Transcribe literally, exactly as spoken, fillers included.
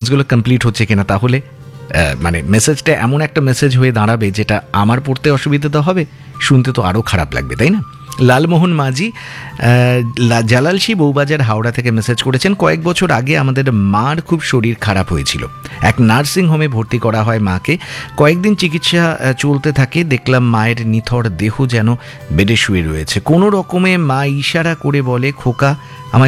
সেন্টেন্সগুলো complete হচ্ছে কিনা, তাহলে মানে মেসেজটা এমন একটা মেসেজ হয়ে দাঁড়াবে যেটা আমার পড়তে অসুবিধা তো হবে, শুনতে তো আরও খারাপ লাগবে, তাই না? লালমোহন মাঝি জালালশি বউবাজার হাওড়া থেকে মেসেজ করেছেন, কয়েক বছর আগে আমাদের মার খুব শরীর খারাপ হয়েছিল, এক নার্সিং হোমে ভর্তি করা হয় মাকে। কয়েকদিন চিকিৎসা চলতে থাকে, দেখলাম মায়ের নিথর দেহ যেন বেডে শুয়ে রয়েছে। কোনো রকমে মা ইশারা করে বলে, খোকা